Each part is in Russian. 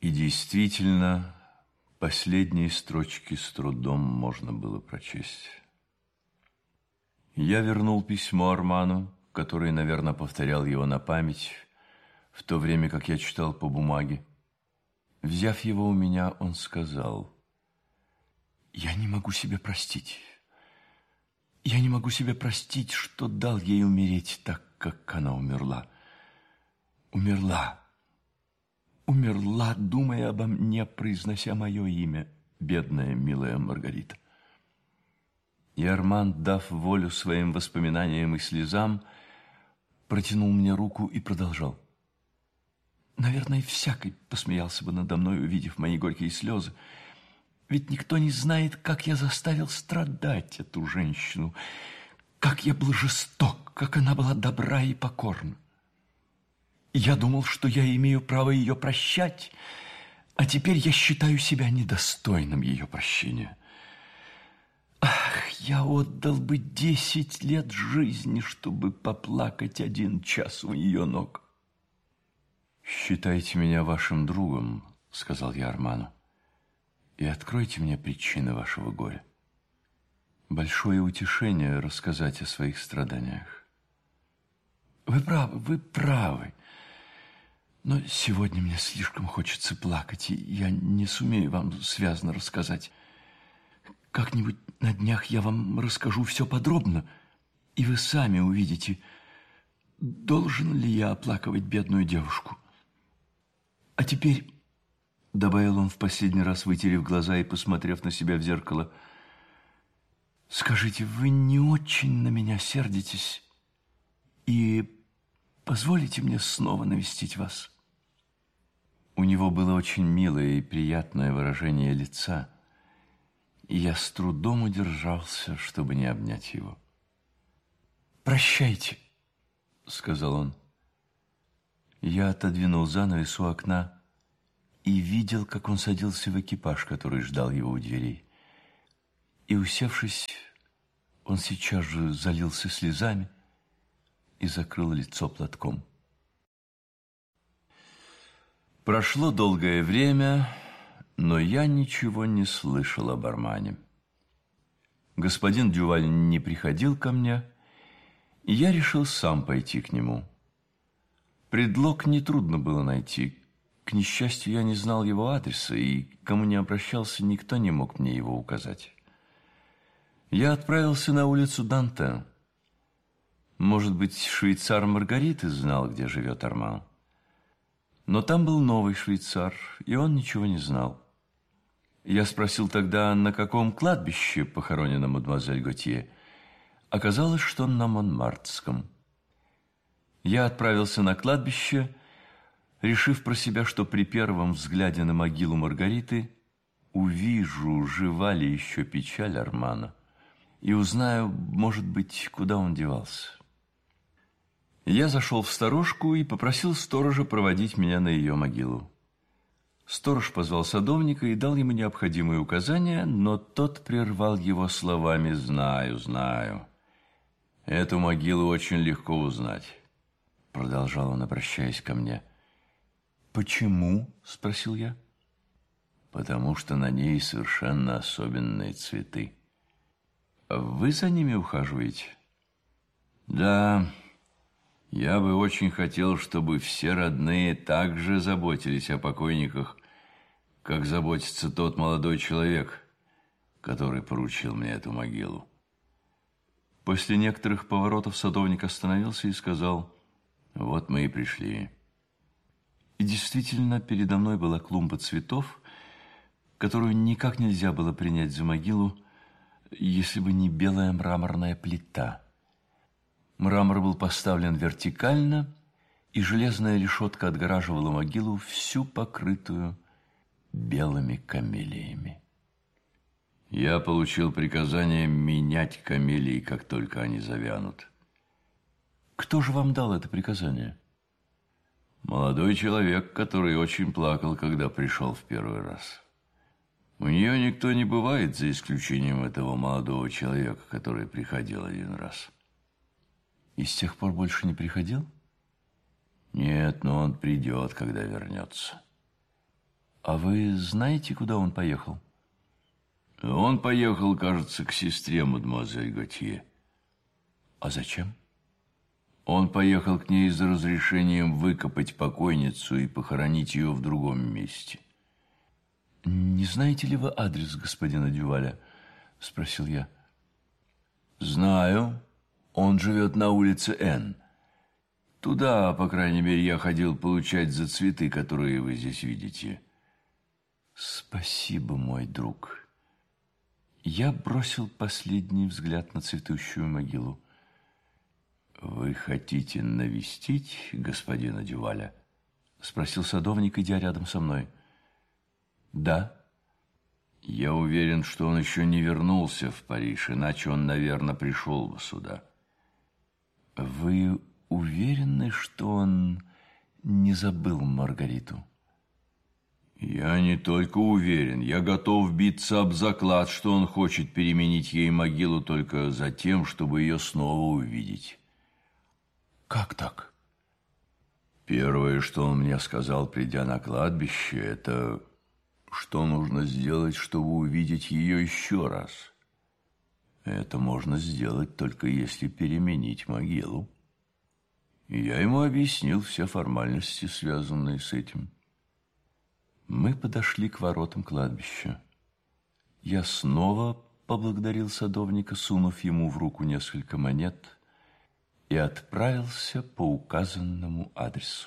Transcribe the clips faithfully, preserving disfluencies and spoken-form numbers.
И действительно, последние строчки с трудом можно было прочесть. Я вернул письмо Арману, который, наверное, повторял его на память, в то время как я читал по бумаге. Взяв его у меня, он сказал: «Я не могу себе простить. Я не могу себе простить, что дал ей умереть так, как она умерла. Умерла. Умерла, думая обо мне, произнося мое имя, бедная, милая Маргарита». И Арман, дав волю своим воспоминаниям и слезам, протянул мне руку и продолжал: «Наверное, всякий посмеялся бы надо мной, увидев мои горькие слезы. Ведь никто не знает, как я заставил страдать эту женщину, как я был жесток, как она была добра и покорна. Я думал, что я имею право ее прощать, а теперь я считаю себя недостойным ее прощения. Ах, я отдал бы десять лет жизни, чтобы поплакать один час у ее ног». «Считайте меня вашим другом», — сказал я Арману, «и откройте мне причины вашего горя. Большое утешение рассказать о своих страданиях». «Вы правы, вы правы. Но сегодня мне слишком хочется плакать, и я не сумею вам связно рассказать. Как-нибудь на днях я вам расскажу все подробно, и вы сами увидите, должен ли я оплакивать бедную девушку. А теперь, — добавил он в последний раз, вытерев глаза и посмотрев на себя в зеркало, — скажите, вы не очень на меня сердитесь и позволите мне снова навестить вас?» У него было очень милое и приятное выражение лица, и я с трудом удержался, чтобы не обнять его. «Прощайте», — сказал он. Я отодвинул занавес у окна и видел, как он садился в экипаж, который ждал его у дверей. И, усевшись, он сейчас же залился слезами и закрыл лицо платком. Прошло долгое время, но я ничего не слышал об Армане. Господин Дюваль не приходил ко мне, и я решил сам пойти к нему. Предлог нетрудно было найти. К несчастью, я не знал его адреса, и кому не обращался, никто не мог мне его указать. Я отправился на улицу Дантен. Может быть, швейцар Маргариты знал, где живет Арман. Но там был новый швейцар, и он ничего не знал. Я спросил тогда, на каком кладбище похоронена мадемуазель Готье. Оказалось, что на Монмартском. Я отправился на кладбище, решив про себя, что при первом взгляде на могилу Маргариты увижу, жива ли еще печаль Армана, и узнаю, может быть, куда он девался. Я зашел в сторожку и попросил сторожа проводить меня на ее могилу. Сторож позвал садовника и дал ему необходимые указания, но тот прервал его словами: «Знаю, знаю. Эту могилу очень легко узнать», — продолжал он, обращаясь ко мне. «Почему?» — спросил я. «Потому что на ней совершенно особенные цветы. Вы за ними ухаживаете?» «Да, я бы очень хотел, чтобы все родные так же заботились о покойниках, как заботится тот молодой человек, который поручил мне эту могилу». После некоторых поворотов садовник остановился и сказал: «Вот мы и пришли». И действительно, передо мной была клумба цветов, которую никак нельзя было принять за могилу, если бы не белая мраморная плита. Мрамор был поставлен вертикально, и железная решетка отгораживала могилу, всю покрытую белыми камелиями. Я получил приказание менять камелии, как только они завянут. Кто же вам дал это приказание? Молодой человек, который очень плакал, когда пришел в первый раз. У нее никто не бывает, за исключением этого молодого человека, который приходил один раз. И с тех пор больше не приходил? Нет, но он придет, когда вернется. А вы знаете, куда он поехал? Он поехал, кажется, к сестре мадемуазель Готье. А зачем? Он поехал к ней за разрешением выкопать покойницу и похоронить ее в другом месте. Не знаете ли вы адрес господина Дюваля? Спросил я. Знаю. Он живет на улице Н. Туда, по крайней мере, я ходил получать за цветы, которые вы здесь видите. Спасибо, мой друг. Я бросил последний взгляд на цветущую могилу. Вы хотите навестить господина Дюваля? Спросил садовник, идя рядом со мной. Да. Я уверен, что он еще не вернулся в Париж, иначе он, наверное, пришел бы сюда. Вы уверены, что он не забыл Маргариту? Я не только уверен, я готов биться об заклад, что он хочет переменить ей могилу только за тем, чтобы ее снова увидеть. Как так? Первое, что он мне сказал, придя на кладбище, это что нужно сделать, чтобы увидеть ее еще раз. Это можно сделать только если переменить могилу. И я ему объяснил все формальности, связанные с этим. Мы подошли к воротам кладбища. Я снова поблагодарил садовника, сунув ему в руку несколько монет, и отправился по указанному адресу.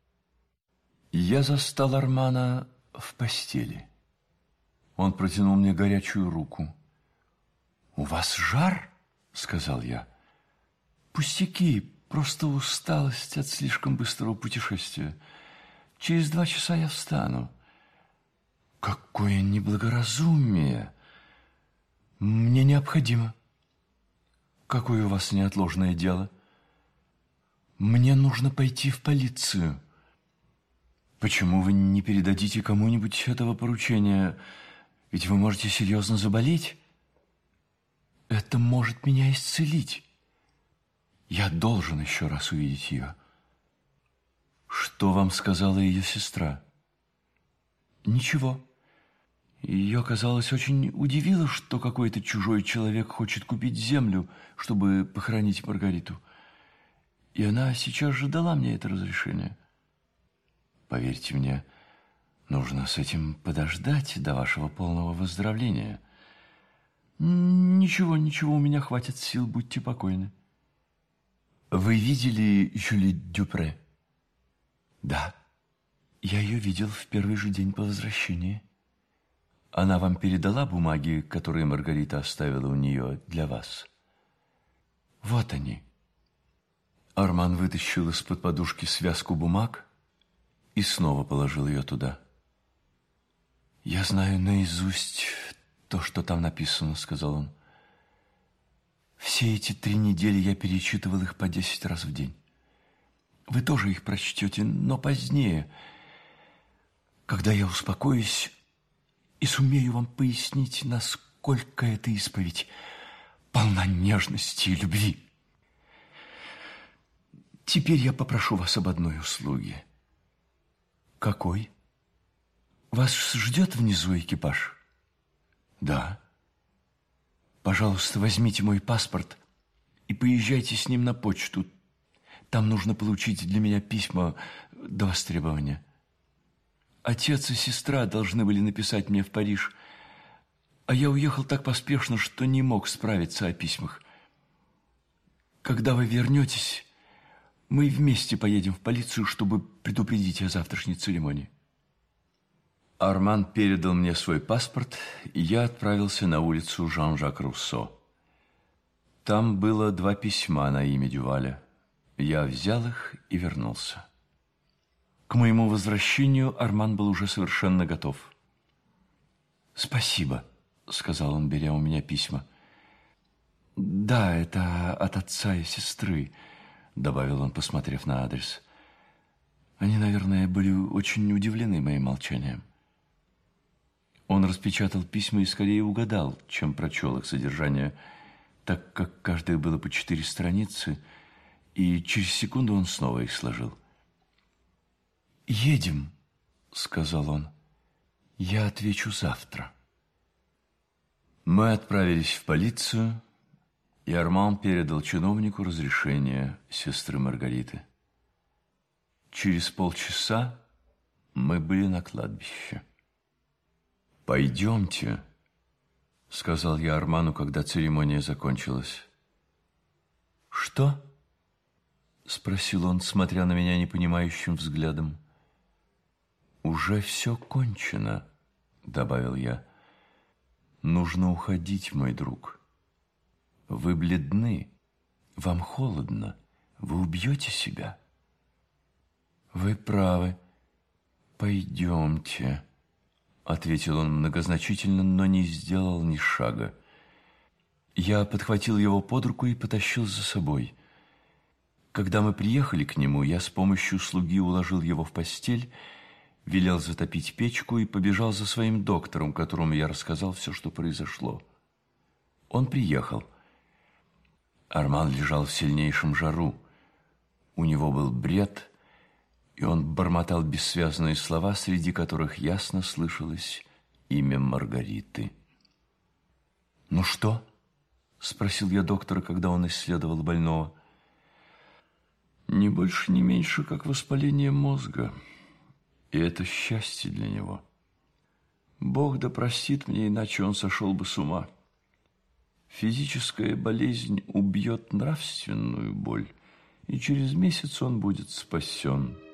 Я застал Армана в постели. Он протянул мне горячую руку. «У вас жар?» — сказал я. «Пустяки, просто усталость от слишком быстрого путешествия. Через два часа я встану». «Какое неблагоразумие! Мне необходимо». «Какое у вас неотложное дело?» «Мне нужно пойти в полицию». «Почему вы не передадите кому-нибудь этого поручения? Ведь вы можете серьезно заболеть. Это может меня исцелить. Я должен еще раз увидеть ее». «Что вам сказала ее сестра?» «Ничего. Ее, казалось, очень удивило, что какой-то чужой человек хочет купить землю, чтобы похоронить Маргариту. И она сейчас же дала мне это разрешение. Поверьте мне, нужно с этим подождать до вашего полного выздоровления. Ничего, ничего, у меня хватит сил, будьте покойны». «Вы видели Жюли Дюпре?» «Да, я ее видел в первый же день по возвращении». «Она вам передала бумаги, которые Маргарита оставила у нее для вас?» «Вот они». Арман вытащил из-под подушки связку бумаг и снова положил ее туда. «Я знаю наизусть то, что там написано», — сказал он. «Все эти три недели я перечитывал их по десять раз в день. Вы тоже их прочтете, но позднее, когда я успокоюсь и сумею вам пояснить, насколько эта исповедь полна нежности и любви. Теперь я попрошу вас об одной услуге». «Какой?» «Вас ждет внизу экипаж?» «Да». «Пожалуйста, возьмите мой паспорт и поезжайте с ним на почту. Там нужно получить для меня письма до востребования. Отец и сестра должны были написать мне в Париж, а я уехал так поспешно, что не мог справиться о письмах. Когда вы вернетесь, мы вместе поедем в полицию, чтобы предупредить о завтрашней церемонии». Арман передал мне свой паспорт, и я отправился на улицу Жан-Жак Руссо. Там было два письма на имя Дюваля. Я взял их и вернулся. К моему возвращению Арман был уже совершенно готов. «Спасибо», — сказал он, беря у меня письма. «Да, это от отца и сестры», — добавил он, посмотрев на адрес. «Они, наверное, были очень удивлены моим молчанием». Он распечатал письма и скорее угадал, чем прочел их содержание, так как каждое было по четыре страницы, и через секунду он снова их сложил. «Едем», — сказал он. Я отвечу завтра. Мы отправились в полицию, и Арман передал чиновнику разрешение сестры Маргариты. Через полчаса мы были на кладбище. «Пойдемте», — сказал я Арману, когда церемония закончилась. «Что?» — спросил он, смотря на меня непонимающим взглядом. «Уже все кончено», — добавил я. «Нужно уходить, мой друг. Вы бледны, вам холодно, вы убьете себя». «Вы правы. Пойдемте», — ответил он многозначительно, но не сделал ни шага. Я подхватил его под руку и потащил за собой. Когда мы приехали к нему, я с помощью слуги уложил его в постель, велел затопить печку и побежал за своим доктором, которому я рассказал все, что произошло. Он приехал. Арман лежал в сильнейшем жару. У него был бред, и он бормотал бессвязные слова, среди которых ясно слышалось имя Маргариты. «Ну что?» — спросил я доктора, когда он исследовал больного. «Не больше, не меньше, как воспаление мозга. И это счастье для него. Бог да простит мне, иначе он сошел бы с ума. Физическая болезнь убьет нравственную боль, и через месяц он будет спасен».